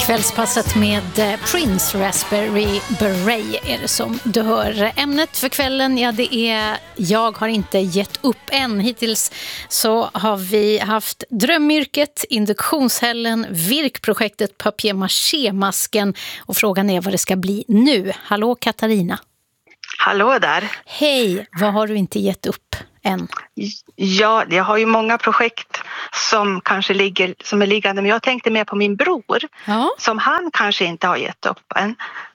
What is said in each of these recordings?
Kvällspasset med Prince Raspberry Beret är det som du hör. Ämnet för kvällen, ja det är jag har inte gett upp än. Hittills så har vi haft drömyrket, induktionshällen, virkprojektet, papier-maché-masken och frågan är vad det ska bli nu. Hallå Katarina. Hallå där. Hej, vad har du inte gett upp än? Ja, jag har ju många projekt som kanske är liggande, men jag tänkte mer på min bror som han kanske inte har gett upp än.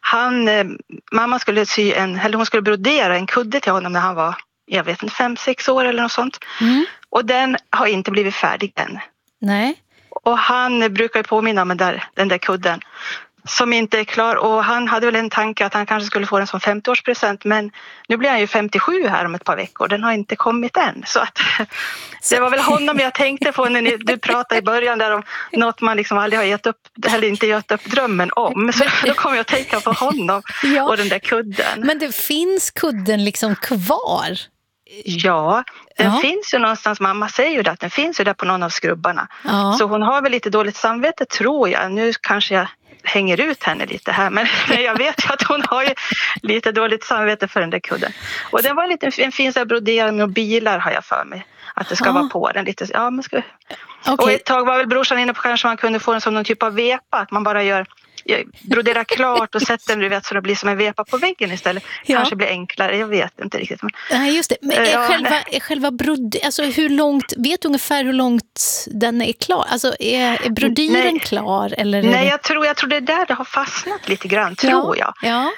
Mamma skulle hon skulle brodera en kudde till honom när han var, jag vet inte, 5-6 år eller något sånt. Mm. Och den har inte blivit färdig än. Nej. Och han brukar ju påminna om den där kudden som inte är klar, och han hade väl en tanke att han kanske skulle få den som 50-årspresent, men nu blir han ju 57 här om ett par veckor. Den har inte kommit än, så att det var väl honom jag tänkte på när du pratade i början där om något man liksom aldrig har gett upp eller inte gett upp drömmen om, så då kommer jag att tänka på honom och den där kudden. Men det finns kudden liksom kvar? Ja, den finns ju någonstans. Mamma säger ju att den finns ju där på någon av skrubbarna. Så hon har väl lite dåligt samvete, tror jag. Nu kanske jag hänger ut henne lite här, men jag vet ju att hon har ju lite dåligt samvete för den där kudden. Och den var en fin så här broderad med bilar, har jag för mig. Att det ska vara på den lite. Ja, man ska... Okay. Och ett tag var väl brorsan inne på kanske man kunde få den som någon typ av vepa. Att man bara broderar klart och sätter den, du vet, så det blir som en vepa på väggen istället. Kanske blir enklare, jag vet inte riktigt. Nej, just det. Men själva alltså vet du ungefär hur långt den är klar? Alltså är brodyren klar? Eller nej, jag tror det är där det har fastnat lite grann, tror jag.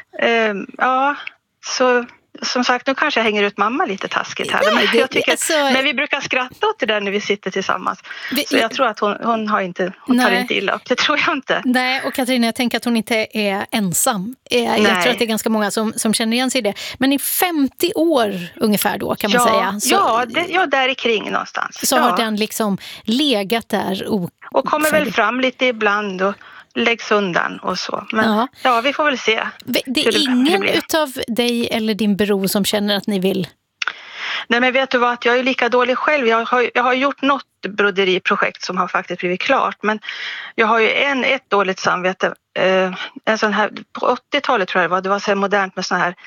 Ja, så... Som sagt, nu kanske jag hänger ut mamma lite taskigt här. Men vi brukar skratta åt det där när vi sitter tillsammans. Så jag tror att hon tar inte illa upp. Det tror jag inte. Nej, och Katarina, jag tänker att hon inte är ensam. Jag tror att det är ganska många som känner igen sig i det. Men i 50 år ungefär då, kan man säga. Så, där i kring någonstans. Så har den liksom legat där. Och kommer väl fram lite ibland och läggs undan och så. Men vi får väl se. Det är ingen utav dig eller din bror som känner att ni vill? Nej, men vet du vad, att jag är lika dålig själv. Jag har gjort något broderiprojekt som har faktiskt blivit klart. Men jag har ju ett dåligt samvete. En sån här, på 80-talet tror jag det var så här modernt med såna här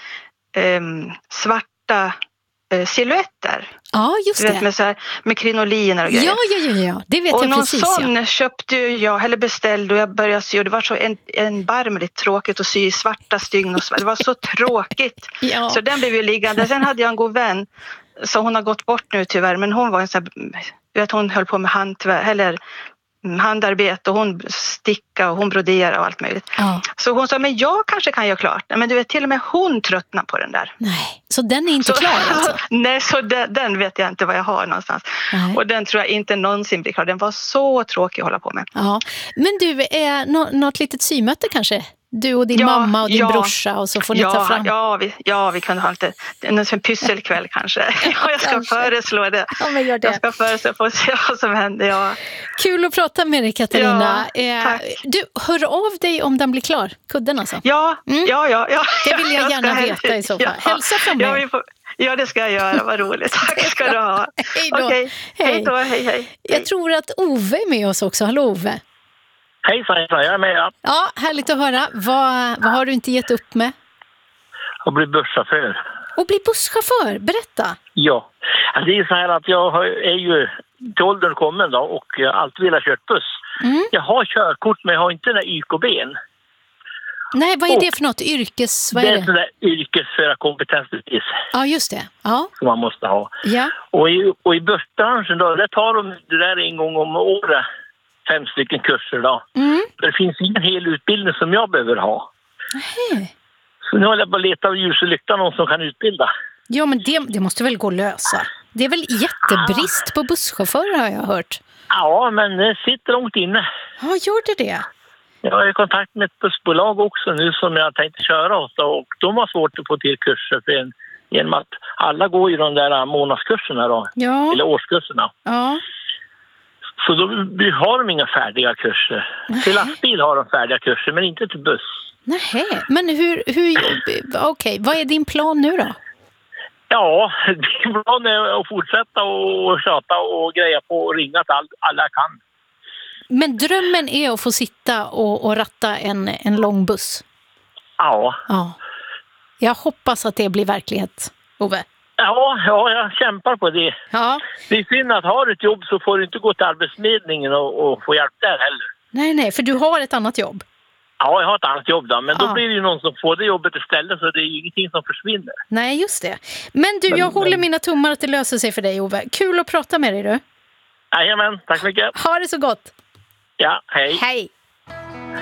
svarta silhuetter. Ja, just det. Med krinoliner och grejer. Ja, det vet och jag precis. Och någon sån köpte jag, eller beställde, och jag började sy. Och det var så barmligt tråkigt att sy i svarta stygn. Det var så tråkigt. Så den blev ju liggande. Sen hade jag en god vän, så hon har gått bort nu tyvärr. Men hon var en sån här, hon höll på med handarbete, och hon sticka och hon brodera och allt möjligt. Så hon sa, men jag kanske kan göra klart. Men du vet, till och med hon tröttnar på den där. Nej, så den är inte klar alltså? Nej, så den vet jag inte vad jag har någonstans. Nej. Och den tror jag inte någonsin blir klar. Den var så tråkig att hålla på med. Ja. Men du, något litet symöte kanske? Du och din mamma och din brorsa, och så får ni ta fram. Vi kunde ha en pysselkväll kanske. Jag ska föreslå det. Ja, men gör det. Jag ska föreslå för att se vad som händer. Kul att prata med dig, Katarina. Tack. Du, hör av dig om den blir klar. Kudden alltså. Ja. Det vill jag gärna veta i så fall. Hälsa från mig. Ja, det ska jag göra. Vad roligt. Tack ska du ha. Hej då. Okej. Hej då. Hej. Jag tror att Ove är med oss också. Hallå Ove. Hejsan, jag är med. Ja, härligt att höra. Vad har du inte gett upp med? Att bli busschaufför. Och bli busschaufför? Berätta. Ja, det är så här att jag är ju till åldern kommen då, och alltid vill ha kört buss. Jag har körkort, men jag har inte den där YKB:n. Nej, vad är det för något? Det är sån där yrkesförarkompetensbevis. Ja, just det. Ja. Som man måste ha. Ja. Och i bussbranschen då, där tar de det där en gång om året. 5 stycken kurser då. Det finns ingen hel utbildning som jag behöver ha. Nej. Så nu håller jag bara leta av ljus och lykta någon som kan utbilda. Ja, men det måste väl gå att lösa. Det är väl jättebrist på busschaufförer, har jag hört. Ja, men det sitter långt inne. Ja, gör det? Jag är i kontakt med ett bussbolag också nu som jag tänkte köra åt. Och de har svårt att få till kurser genom att alla går ju de där månadskurserna då. Ja. Eller årskurserna. Ja. Så då har de inga färdiga kurser. Till lastbil har de färdiga kurser, men inte till buss. Nej, men okej, vad är din plan nu då? Ja, din plan är att fortsätta och tjata och greja på och ringa till alla jag kan. Men drömmen är att få sitta och ratta en lång buss. Ja. Jag hoppas att det blir verklighet, Ove. Ja, jag kämpar på det. Ja. Det är synd att har du ett jobb så får du inte gå till arbetsförmedlingen och få hjälp där heller. Nej, för du har ett annat jobb. Ja, jag har ett annat jobb då, men då blir det ju någon som får det jobbet istället, så det är ju ingenting som försvinner. Nej, just det. Men du, jag håller mina tummar att det löser sig för dig, Ove. Kul att prata med dig, du. Jajamän, tack mycket. Ha det så gott. Ja, hej. Hej.